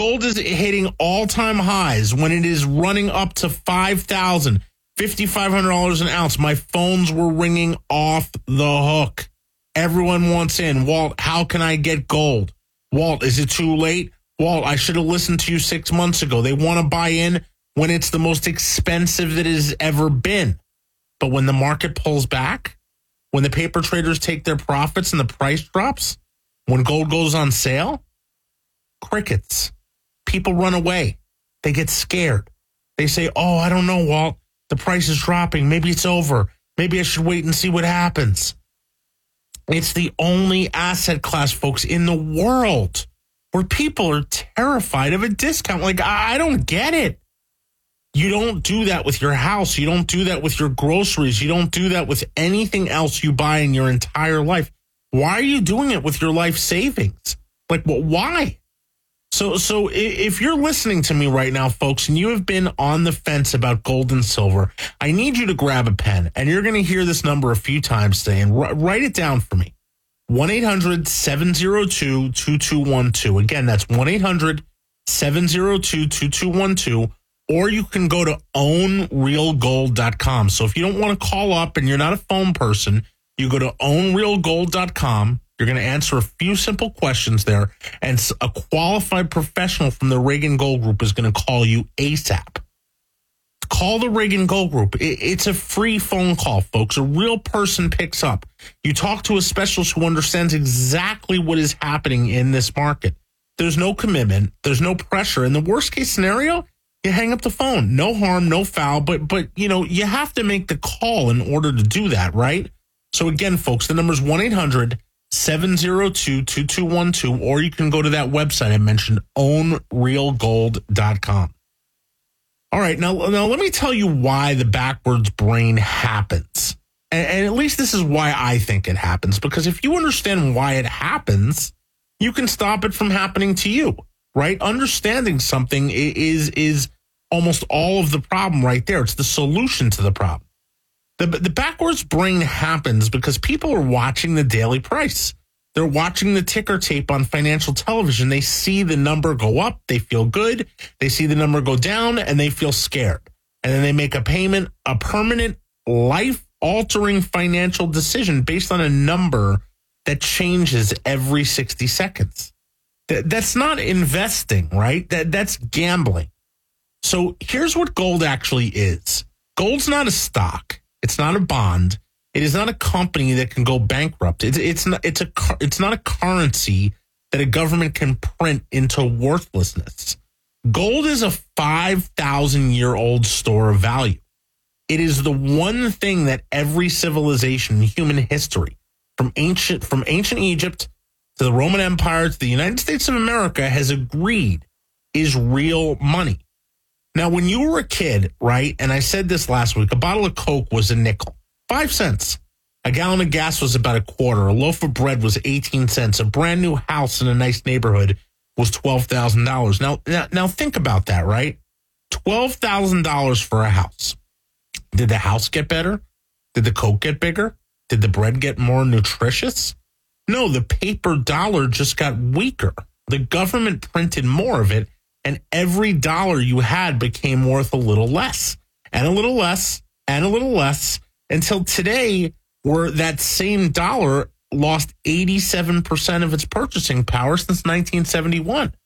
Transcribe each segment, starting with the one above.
gold is hitting all-time highs, when it is running up to $5,000, $5,500 an ounce, my phones were ringing off the hook. Everyone wants in. Walt, how can I get gold? Walt, is it too late? Walt, I should have listened to you 6 months ago. They want to buy in when it's the most expensive that it has ever been. But when the market pulls back, when the paper traders take their profits and the price drops, when gold goes on sale, crickets. People run away. They get scared. They say, oh, I don't know, Walt. The price is dropping. Maybe it's over. Maybe I should wait and see what happens. It's the only asset class, folks, in the world where people are terrified of a discount. Like, I don't get it. You don't do that with your house. You don't do that with your groceries. You don't do that with anything else you buy in your entire life. Why are you doing it with your life savings? Like, why? So if you're listening to me right now, folks, and you have been on the fence about gold and silver, I need you to grab a pen, and you're going to hear this number a few times today, and write it down for me. 1-800-702-2212. Again, that's 1-800-702-2212. Or you can go to ownrealgold.com. So if you don't want to call up and you're not a phone person, you go to ownrealgold.com. You're going to answer a few simple questions there, and a qualified professional from the Reagan Gold Group is going to call you ASAP. Call the Reagan Gold Group. It's a free phone call, folks. A real person picks up. You talk to a specialist who understands exactly what is happening in this market. There's no commitment. There's no pressure. In the worst case scenario, you hang up the phone. No harm, no foul. But you know, you have to make the call in order to do that, right? So again, folks, the number is 1-800-702-2212, or you can go to that website I mentioned, ownrealgold.com. All right, now let me tell you why the backwards brain happens. And at least this is why I think it happens, because if you understand why it happens, you can stop it from happening to you, right? Understanding something is almost all of the problem right there. It's the solution to the problem. The backwards brain happens because people are watching the daily price. They're watching the ticker tape on financial television. They see the number go up. They feel good. They see the number go down, and they feel scared. And then they make a payment, a permanent, life-altering financial decision based on a number that changes every 60 seconds. That's not investing, right? That's gambling. So here's what gold actually is. Gold's not a stock. It's not a bond. It is not a company that can go bankrupt. It's not a currency that a government can print into worthlessness. Gold is a 5,000-year-old store of value. It is the one thing that every civilization in human history, from ancient Egypt to the Roman Empire to the United States of America, has agreed is real money. Now, when you were a kid, right, and I said this last week, a bottle of Coke was a nickel, 5 cents. A gallon of gas was about a quarter. A loaf of bread was 18 cents. A brand new house in a nice neighborhood was $12,000. Now think about that, right? $12,000 for a house. Did the house get better? Did the Coke get bigger? Did the bread get more nutritious? No, the paper dollar just got weaker. The government printed more of it, and every dollar you had became worth a little less, and a little less, and a little less, until today, where that same dollar lost 87% of its purchasing power since 1971.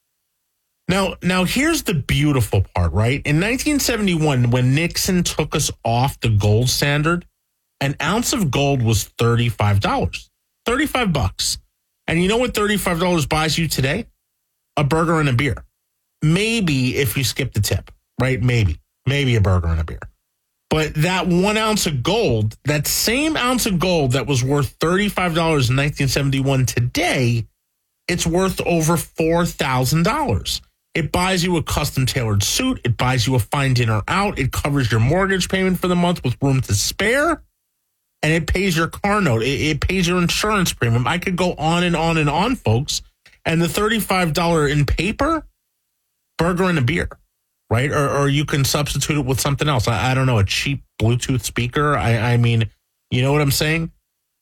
Now here's the beautiful part, right? In 1971, when Nixon took us off the gold standard, an ounce of gold was $35. $35. And you know what $35 buys you today? A burger and a beer. Maybe if you skip the tip, right? Maybe a burger and a beer. But that 1 ounce of gold, that same ounce of gold that was worth $35 in 1971, today, it's worth over $4,000. It buys you a custom tailored suit. It buys you a fine dinner out. It covers your mortgage payment for the month with room to spare. And it pays your car note. It pays your insurance premium. I could go on and on and on, folks. And the $35 in paper, burger and a beer, right? Or you can substitute it with something else. I don't know, a cheap Bluetooth speaker. I mean, you know what I'm saying?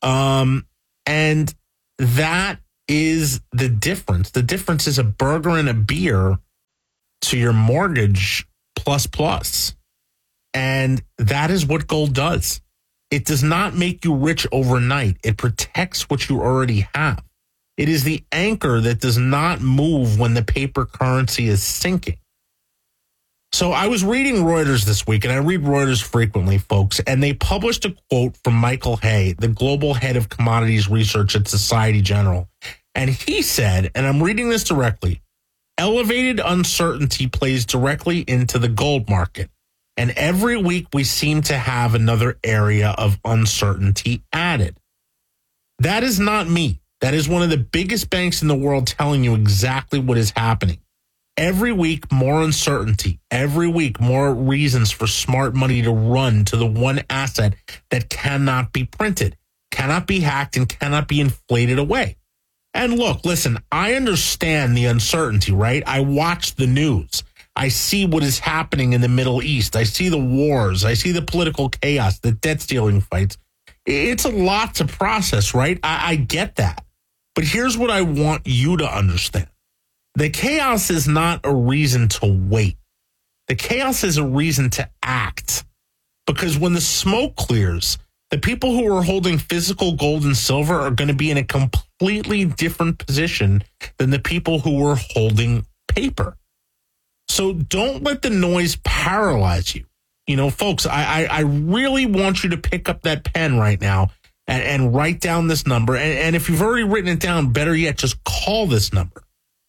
And that is the difference. The difference is a burger and a beer to your mortgage plus. And that is what gold does. It does not make you rich overnight. It protects what you already have. It is the anchor that does not move when the paper currency is sinking. So I was reading Reuters this week, and I read Reuters frequently, folks, and they published a quote from Michael Hay, the global head of commodities research at Societe Generale. And he said, and I'm reading this directly, elevated uncertainty plays directly into the gold market. And every week we seem to have another area of uncertainty added. That is not me. That is one of the biggest banks in the world telling you exactly what is happening. Every week, more uncertainty. Every week, more reasons for smart money to run to the one asset that cannot be printed, cannot be hacked, and cannot be inflated away. And look, listen, I understand the uncertainty, right? I watch the news. I see what is happening in the Middle East. I see the wars. I see the political chaos, the debt ceiling fights. It's a lot to process, right? I get that. But here's what I want you to understand. The chaos is not a reason to wait. The chaos is a reason to act. Because when the smoke clears, the people who are holding physical gold and silver are going to be in a completely different position than the people who are holding paper. So don't let the noise paralyze you. You know, folks, I really want you to pick up that pen right now and write down this number. And if you've already written it down, better yet, just call this number.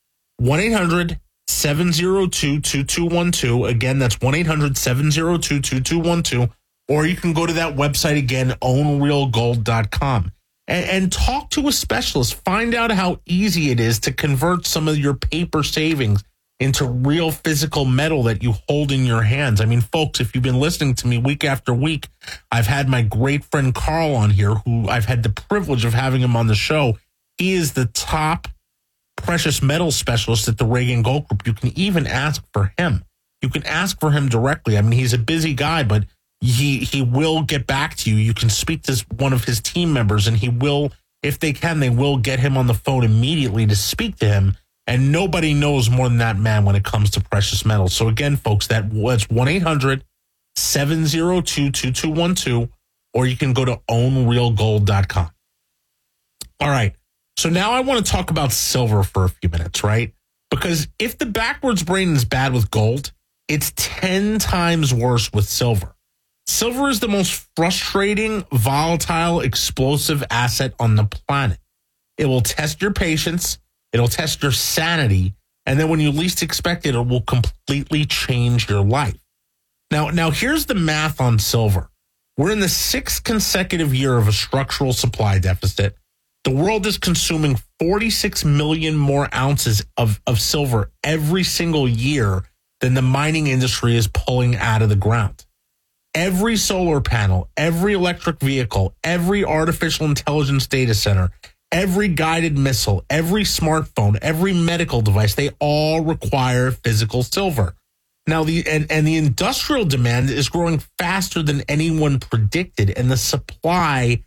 1-800-702-2212. Again, that's 1-800-702-2212. Or you can go to that website again, ownrealgold.com. And talk to a specialist. Find out how easy it is to convert some of your paper savings into real physical metal that you hold in your hands. I mean, folks, if you've been listening to me week after week, I've had my great friend Carl on here, who I've had the privilege of having him on the show. He is the top precious metal specialist at the Reagan Gold Group. You can even ask for him. You can ask for him directly. I mean, he's a busy guy, but he will get back to you. You can speak to one of his team members, and he will, if they can, they will get him on the phone immediately to speak to him. And nobody knows more than that man when it comes to precious metals. So again, folks, that was 1-800-702-2212, or you can go to ownrealgold.com. All right. So now I want to talk about silver for a few minutes, right? Because if the backwards brain is bad with gold, it's 10 times worse with silver. Silver is the most frustrating, volatile, explosive asset on the planet. It will test your patience. It'll test your sanity. And then when you least expect it, it will completely change your life. Now here's the math on silver. We're in the 6th consecutive year of a structural supply deficit. The world is consuming 46 million more ounces of silver every single year than the mining industry is pulling out of the ground. Every solar panel, every electric vehicle, every artificial intelligence data center, every guided missile, every smartphone, every medical device, they all require physical silver. Now, the industrial demand is growing faster than anyone predicted, and the supply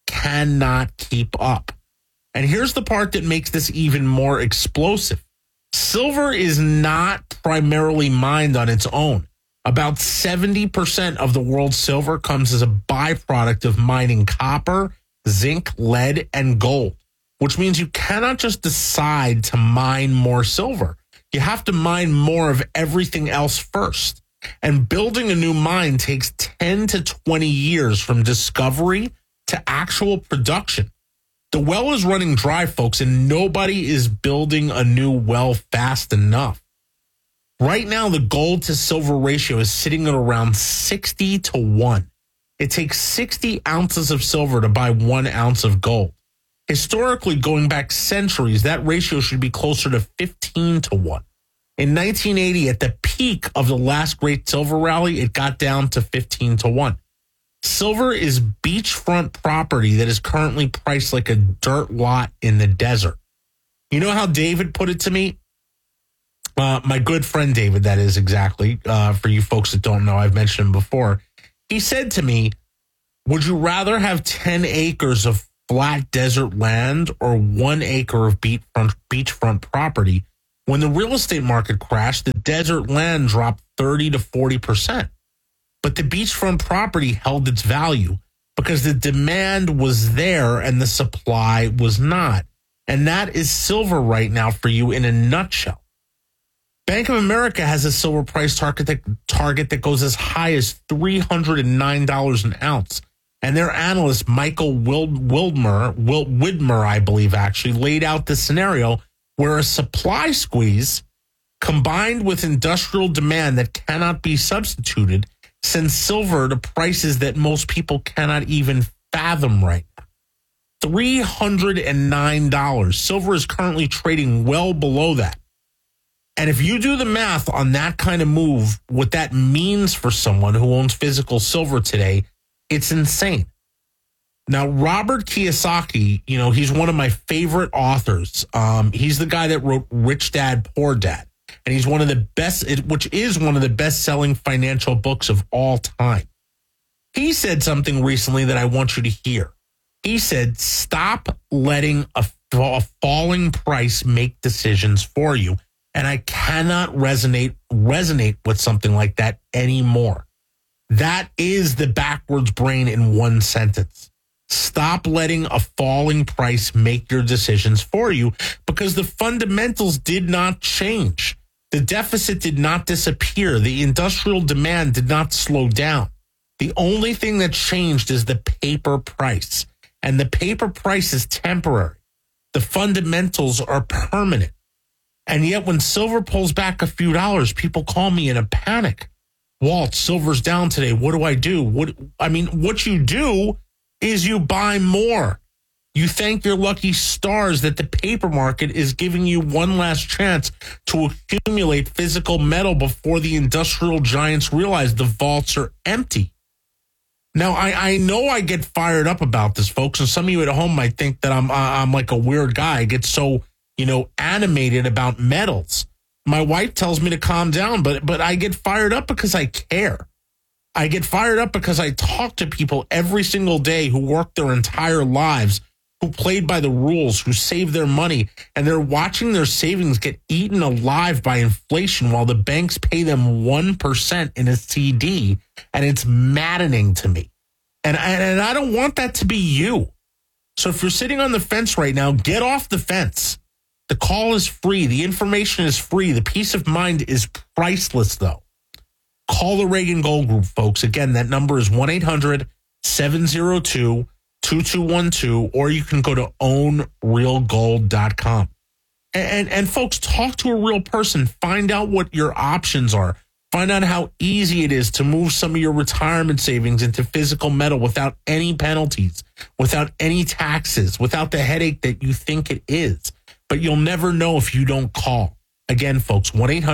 cannot keep up. And here's the part that makes this even more explosive. Silver is not primarily mined on its own. About 70% of the world's silver comes as a byproduct of mining copper, zinc, lead, and gold, which means you cannot just decide to mine more silver. You have to mine more of everything else first. And building a new mine takes 10 to 20 years from discovery to actual production. The well is running dry, folks, and nobody is building a new well fast enough. Right now, the gold to silver ratio is sitting at around 60 to 1. It takes 60 ounces of silver to buy 1 ounce of gold. Historically, going back centuries, that ratio should be closer to 15 to 1. In 1980, at the peak of the last great silver rally, it got down to 15 to 1. Silver is beachfront property that is currently priced like a dirt lot in the desert. You know how David put it to me? My good friend David, that is exactly. For you folks that don't know, I've mentioned him before. He said to me, would you rather have 10 acres of flat desert land or 1 acre of beachfront property? When the real estate market crashed, the desert land dropped 30 to 40%. But the beachfront property held its value because the demand was there and the supply was not. And that is silver right now for you in a nutshell. Bank of America has a silver price target that goes as high as $309 an ounce. And their analyst, Michael Widmer, I believe, actually laid out the scenario where a supply squeeze combined with industrial demand that cannot be substituted sends silver to prices that most people cannot even fathom right now. $309. Silver is currently trading well below that. And if you do the math on that kind of move, what that means for someone who owns physical silver today, it's insane. Now, Robert Kiyosaki, he's one of my favorite authors. He's the guy that wrote Rich Dad, Poor Dad. And he's one of the best, which is one of the best-selling financial books of all time. He said something recently that I want you to hear. He said, stop letting a falling price make decisions for you. And I cannot resonate with something like that anymore. That is the backwards brain in one sentence. Stop letting a falling price make your decisions for you because the fundamentals did not change. The deficit did not disappear. The industrial demand did not slow down. The only thing that changed is the paper price. And the paper price is temporary. The fundamentals are permanent. And yet when silver pulls back a few dollars, people call me in a panic. Walt, silver's down today. What do I do? What you do is you buy more. You thank your lucky stars that the paper market is giving you one last chance to accumulate physical metal before the industrial giants realize the vaults are empty. Now, I know I get fired up about this, folks, and some of you at home might think that I'm like a weird guy. I get so animated about metals. My wife tells me to calm down, but I get fired up because I care. I get fired up because I talk to people every single day who work their entire lives, who played by the rules, who saved their money, and they're watching their savings get eaten alive by inflation while the banks pay them 1% in a CD, and it's maddening to me. And I don't want that to be you. So if you're sitting on the fence right now, get off the fence. The call is free. The information is free. The peace of mind is priceless, though. Call the Reagan Gold Group, folks. Again, that number is 1-800-702-2212, or you can go to ownrealgold.com. And folks, talk to a real person. Find out what your options are. Find out how easy it is to move some of your retirement savings into physical metal without any penalties, without any taxes, without the headache that you think it is. But you'll never know if you don't call. Again, folks,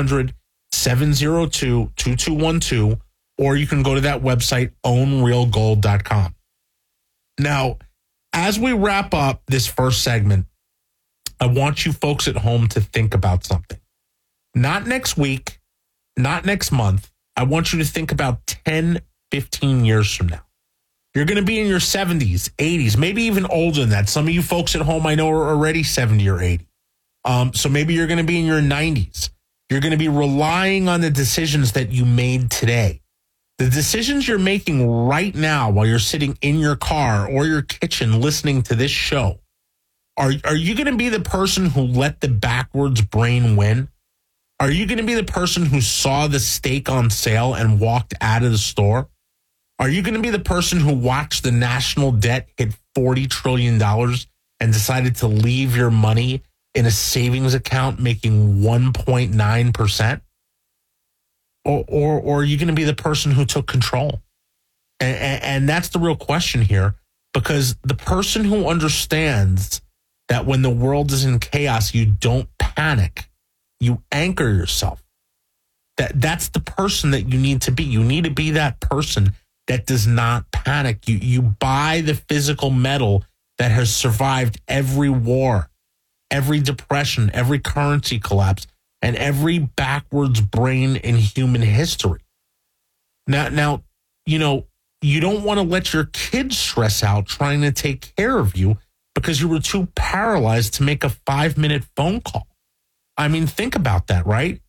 1-800-702-2212, or you can go to that website, ownrealgold.com. Now, as we wrap up this first segment, I want you folks at home to think about something. Not next week, not next month. I want you to think about 10, 15 years from now. You're going to be in your 70s, 80s, maybe even older than that. Some of you folks at home I know are already 70 or 80. So maybe you're going to be in your 90s. You're going to be relying on the decisions that you made today. The decisions you're making right now while you're sitting in your car or your kitchen listening to this show. Are you going to be the person who let the backwards brain win? Are you going to be the person who saw the steak on sale and walked out of the store? Are you going to be the person who watched the national debt hit $40 trillion and decided to leave your money in a savings account making 1.9%? Or are you going to be the person who took control? And that's the real question here, because the person who understands that when the world is in chaos, you don't panic, you anchor yourself. That's the person that you need to be. You need to be that person that does not panic. You buy the physical metal that has survived every war, every depression, every currency collapse, and every backwards brain in human history. Now, you don't want to let your kids stress out trying to take care of you because you were too paralyzed to make a 5-minute phone call. I mean, think about that, right?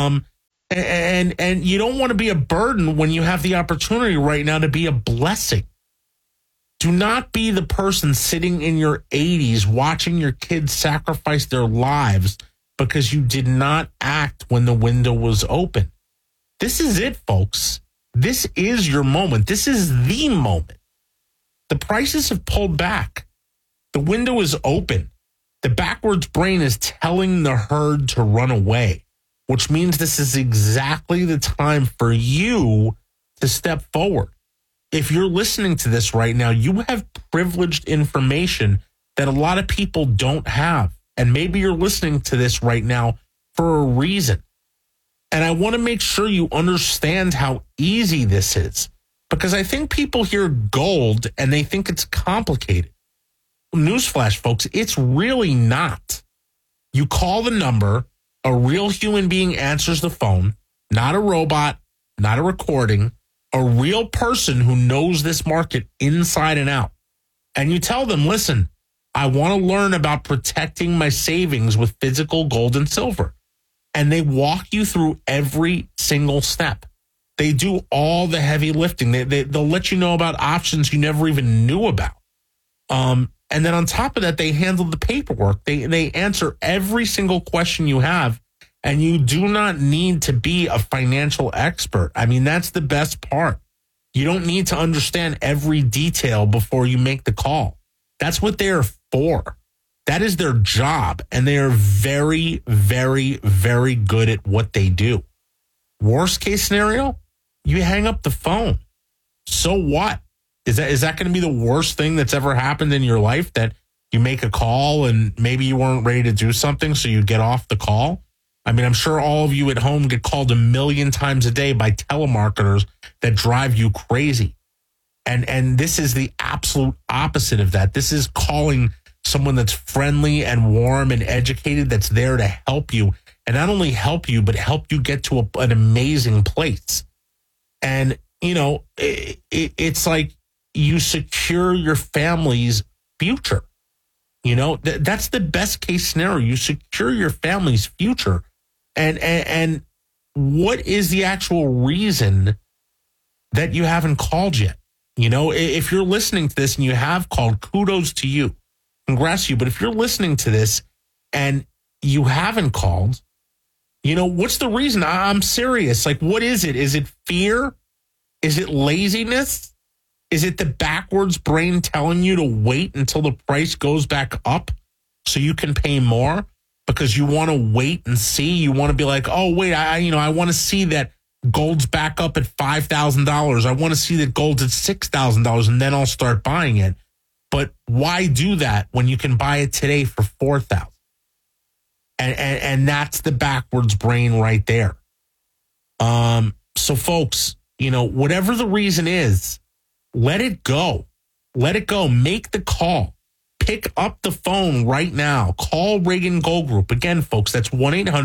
And you don't want to be a burden when you have the opportunity right now to be a blessing. Do not be the person sitting in your 80s watching your kids sacrifice their lives because you did not act when the window was open. This is it, folks. This is your moment. This is the moment. The prices have pulled back. The window is open. The backwards brain is telling the herd to run away, which means this is exactly the time for you to step forward. If you're listening to this right now, you have privileged information that a lot of people don't have. And maybe you're listening to this right now for a reason. And I want to make sure you understand how easy this is, because I think people hear gold and they think it's complicated. Newsflash, folks, it's really not. You call the number, a real human being answers the phone, not a robot, not a recording, a real person who knows this market inside and out. And you tell them, listen, I want to learn about protecting my savings with physical gold and silver. And they walk you through every single step. They do all the heavy lifting. They'll let you know about options you never even knew about. And then on top of that, they handle the paperwork. They answer every single question you have. And you do not need to be a financial expert. I mean, that's the best part. You don't need to understand every detail before you make the call. That's what they're for. That is their job. And they are very, very, very good at what they do. Worst case scenario, you hang up the phone. So what? Is that going to be the worst thing that's ever happened in your life, that you make a call and maybe you weren't ready to do something, so you get off the call? I mean, I'm sure all of you at home get called a million times a day by telemarketers that drive you crazy. And this is the absolute opposite of that. This is calling someone that's friendly and warm and educated, that's there to help you. And not only help you, but help you get to an amazing place. And, you know, it's like you secure your family's future. You know, that's the best case scenario. You secure your family's future. And what is the actual reason that you haven't called yet? You know, if you're listening to this and you have called, kudos to you. Congrats to you. But if you're listening to this and you haven't called, you know, what's the reason? I'm serious. Like, what is it? Is it fear? Is it laziness? Is it the backwards brain telling you to wait until the price goes back up so you can pay more? Because you want to wait and see. You want to be like, oh, wait, I want to see that gold's back up at $5,000. I want to see that gold's at $6,000, and then I'll start buying it. But why do that when you can buy it today for $4,000? And that's the backwards brain right there. So, folks, you know, whatever the reason is, let it go. Let it go. Make the call. Pick up the phone right now. Call Reagan Gold Group. Again, folks, that's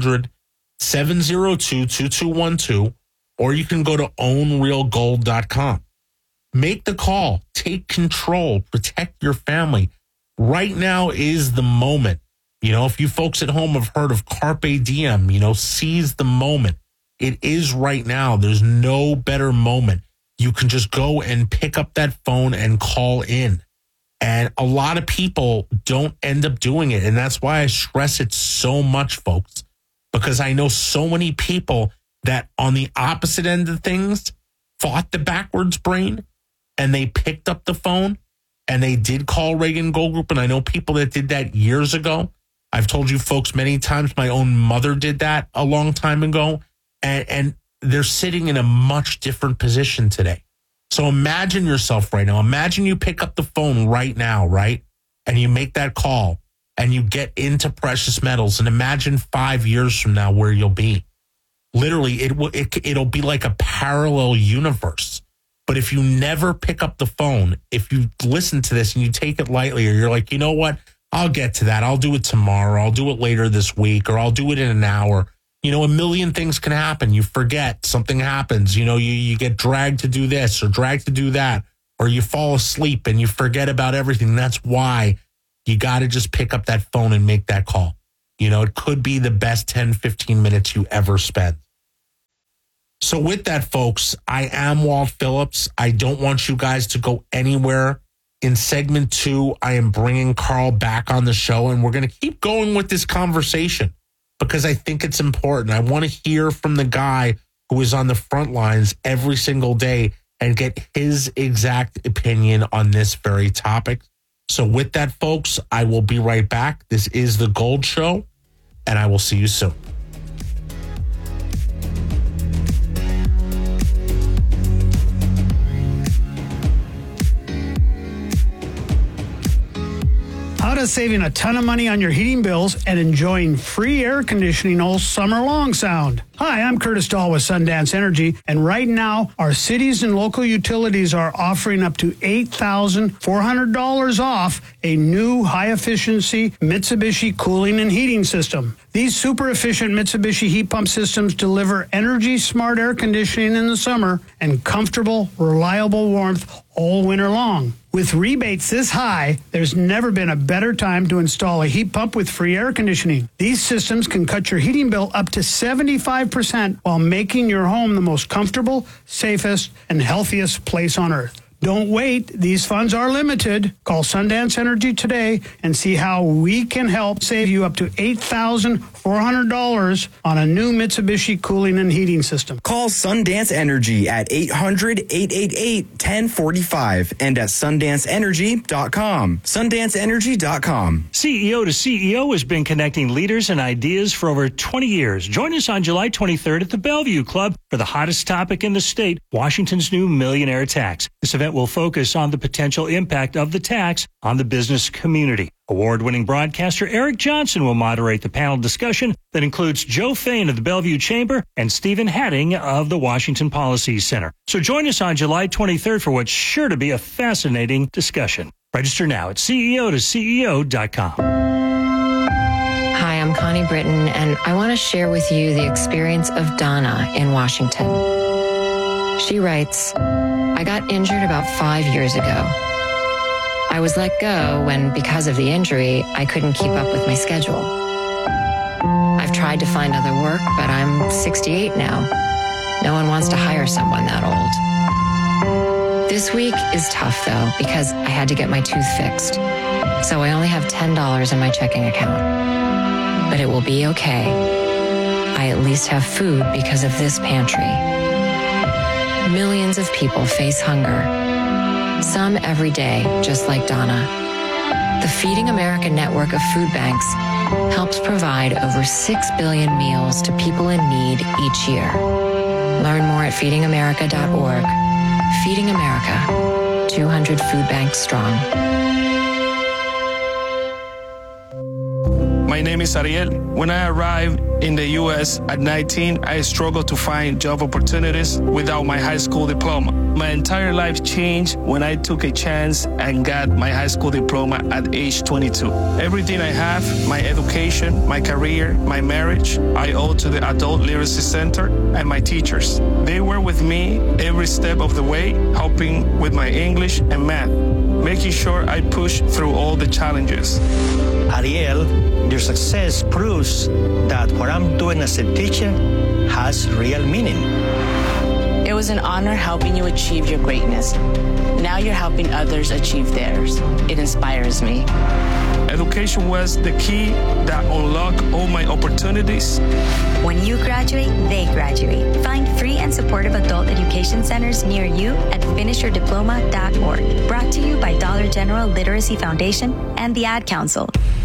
1-800-702-2212, or you can go to ownrealgold.com. Make the call. Take control. Protect your family. Right now is the moment. You know, if you folks at home have heard of Carpe Diem, you know, seize the moment. It is right now. There's no better moment. You can just go and pick up that phone and call in. And a lot of people don't end up doing it. And that's why I stress it so much, folks, because I know so many people that on the opposite end of things fought the backwards brain and they picked up the phone and they did call Reagan Gold Group. And I know people that did that years ago. I've told you folks many times, my own mother did that a long time ago. And they're sitting in a much different position today. So imagine yourself right now. Imagine you pick up the phone right now, right? And you make that call and you get into precious metals, and imagine 5 years from now where you'll be. Literally, it'll be like a parallel universe. But if you never pick up the phone, if you listen to this and you take it lightly, or you're like, you know what? I'll get to that. I'll do it tomorrow. I'll do it later this week, or I'll do it in an hour. You know, a million things can happen. You forget, something happens. You know, you get dragged to do this or dragged to do that, or you fall asleep and you forget about everything. That's why you got to just pick up that phone and make that call. You know, it could be the best 10, 15 minutes you ever spend. So with that, folks, I am Walt Phillips. I don't want you guys to go anywhere. In segment 2, I am bringing Carl back on the show, and we're going to keep going with this conversation because I think it's important. I want to hear from the guy who is on the front lines every single day and get his exact opinion on this very topic. So with that, folks, I will be right back. This is The Gold Show, and I will see you soon. How does saving a ton of money on your heating bills and enjoying free air conditioning all summer long sound? Hi, I'm Curtis Dahl with Sundance Energy, and right now, our cities and local utilities are offering up to $8,400 off a new high-efficiency Mitsubishi cooling and heating system. These super-efficient Mitsubishi heat pump systems deliver energy-smart air conditioning in the summer and comfortable, reliable warmth all winter long. With rebates this high, there's never been a better time to install a heat pump with free air conditioning. These systems can cut your heating bill up to 75% while making your home the most comfortable, safest, and healthiest place on earth. Don't wait. These funds are limited. Call Sundance Energy today and see how we can help save you up to $8,400 on a new Mitsubishi cooling and heating system. Call Sundance Energy at 800-888-1045 and at sundanceenergy.com. Sundanceenergy.com. CEO to CEO has been connecting leaders and ideas for over 20 years. Join us on July 23rd at the Bellevue Club for the hottest topic in the state, Washington's new millionaire tax. This event will focus on the potential impact of the tax on the business community. Award-winning broadcaster Eric Johnson will moderate the panel discussion that includes Joe Fain of the Bellevue Chamber and Stephen Hatting of the Washington Policy Center. So join us on July 23rd for what's sure to be a fascinating discussion. Register now at CEO2CEO.com. Hi, I'm Connie Britton, and I want to share with you the experience of Donna in Washington. She writes, I got injured about 5 years ago. I was let go when, because of the injury, I couldn't keep up with my schedule. I've tried to find other work, but I'm 68 now. No one wants to hire someone that old. This week is tough, though, because I had to get my tooth fixed. So I only have $10 in my checking account. But it will be okay. I at least have food because of this pantry. Millions of people face hunger. Some every day, just like Donna. The Feeding America network of food banks helps provide over 6 billion meals to people in need each year. Learn more at feedingamerica.org. Feeding America, 200 food banks strong. My name is Ariel. When I arrived in the U.S. at 19, I struggled to find job opportunities without my high school diploma. My entire life changed when I took a chance and got my high school diploma at age 22. Everything I have, my education, my career, my marriage, I owe to the Adult Literacy Center and my teachers. They were with me every step of the way, helping with my English and math, making sure I push through all the challenges. Ariel, your success proves that what I'm doing as a teacher has real meaning. It was an honor helping you achieve your greatness. Now you're helping others achieve theirs. It inspires me. Education was the key that unlocked all my opportunities. When you graduate, they graduate. Find free and supportive adult education centers near you at finishyourdiploma.org. Brought to you by Dollar General Literacy Foundation and the Ad Council.